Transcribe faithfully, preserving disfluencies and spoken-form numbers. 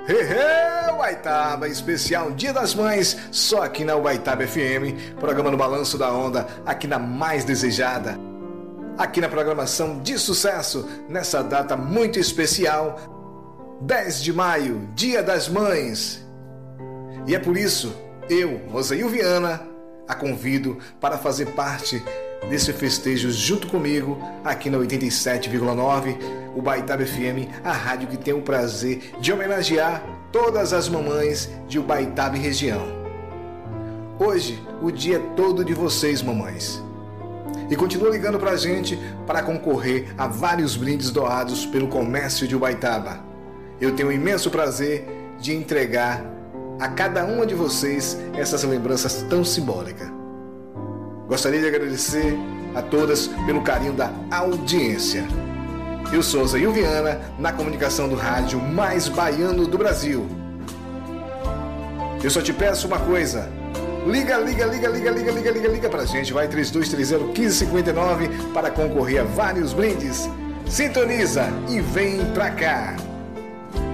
Hehe, Ubaitaba, especial Dia das Mães, só aqui na Ubaitaba F M, programa no Balanço da Onda, aqui na mais desejada, aqui na programação de sucesso, nessa data muito especial, dez de maio, Dia das Mães. E é por isso, eu, Rosail Viana, a convido para fazer parte desse festejo junto comigo, aqui na oitenta e sete vírgula nove, Ubaitaba F M, a rádio que tem o prazer de homenagear todas as mamães de Ubaitaba e região. Hoje, o dia é todo de vocês, mamães. E continua ligando pra gente para concorrer a vários brindes doados pelo comércio de Ubaitaba. Eu tenho o imenso prazer de entregar a cada uma de vocês essas lembranças tão simbólicas. Gostaria de agradecer a todas pelo carinho da audiência. Eu sou Rosail Viana, na comunicação do rádio mais baiano do Brasil. Eu só te peço uma coisa. Liga, liga, liga, liga, liga, liga, liga, liga pra gente. Vai três dois três zero, um cinco cinco nove para concorrer a vários brindes. Sintoniza e vem pra cá.